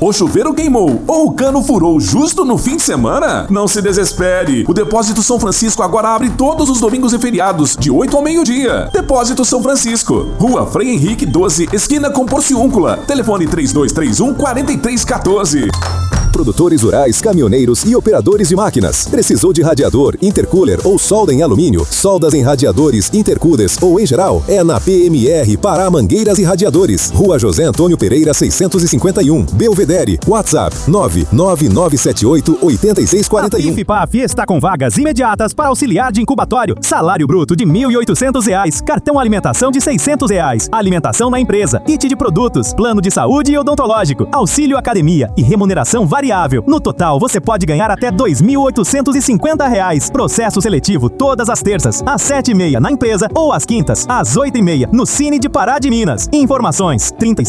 o chuveiro queimou ou o cano furou justo no fim de semana? Não se desespere. O Depósito São Francisco agora abre todos os domingos e feriados, de 8 ao meio-dia. Depósito São Francisco, Rua Frei Henrique 12, esquina com Porciúncula. Telefone 3231-4314. Produtores rurais, caminhoneiros e operadores de máquinas. Precisou de radiador, intercooler ou solda em alumínio? Soldas em radiadores, intercoolers ou em geral? É na PMR Pará Mangueiras e Radiadores. Rua José Antônio Pereira 651, Belvedere. WhatsApp 99978-8641. A PIF-PAF está com vagas imediatas para auxiliar de incubatório. Salário bruto de R$ 1.800. Cartão alimentação de R$ 600. Alimentação na empresa. Kit de produtos. Plano de saúde e odontológico. Auxílio academia e remuneração variável. No total, você pode ganhar até R$ 2.850. Processo seletivo todas as terças, às 7h30 na empresa ou às quintas, às 8h30 no Cine de Pará de Minas. Informações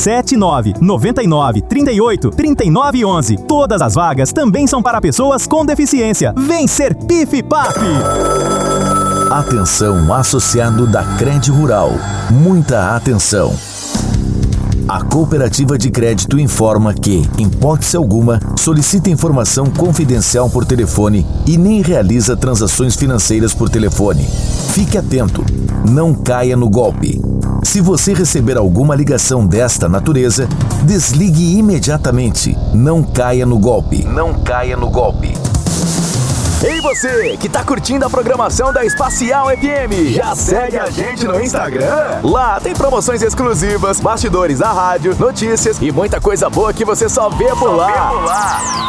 379-9938-3911. Todas as vagas também são para pessoas com deficiência. Vem ser PIF-PAF! Atenção, associado da Cred Rural. Muita atenção. A Cooperativa de Crédito informa que, em hipótese alguma, solicita informação confidencial por telefone e nem realiza transações financeiras por telefone. Fique atento, não caia no golpe. Se você receber alguma ligação desta natureza, desligue imediatamente. Não caia no golpe. Não caia no golpe. Ei você, que tá curtindo a programação da Espacial FM, já segue a gente no Instagram? Lá tem promoções exclusivas, bastidores da rádio, notícias e muita coisa boa que você só vê por lá.